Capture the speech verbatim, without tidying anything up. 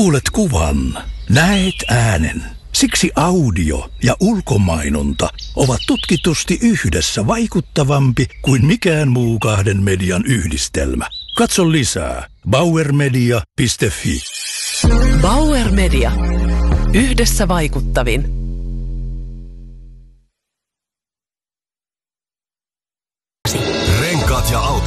Kuulet kuvan, näet äänen. Siksi audio ja ulkomainonta ovat tutkitusti yhdessä vaikuttavampi kuin mikään muu kahden median yhdistelmä. Katso lisää bauer media piste fi. Bauer Media. Yhdessä vaikuttavin. Renkaat ja auto.